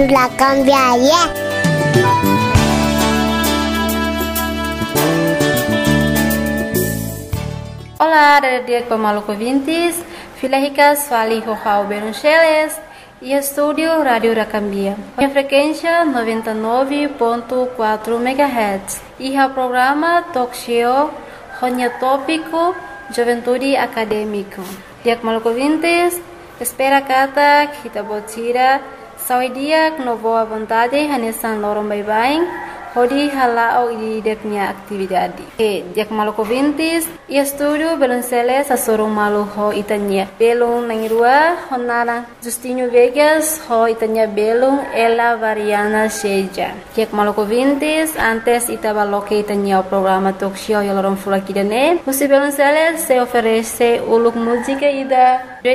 La cambiaria. Olá, dia pemalu ouvintes, Filahicas Fali Rojao Beruncheles e estúdio Rádio da Cambia. A frequência 99.4 MHz e o programa Talk Show Ronya Tópico Juventude Acadêmico. Dia pemalu ouvintes, espera kata kita botira saudia no boa vontade hanesan lorong bye-bye. Hodi halao ideknya atividade. Dia pemalu ouvintes, e estúdio Belunceles a sorong malu ho itanya. Belung nangirua honara Justinho Vegas ho itanya belung ela variana seja. Dia pemalu ouvintes, antes itabaloke itanya o programa talk show yalorong fulakidane. Musi Belunceles se oferece uluk música ida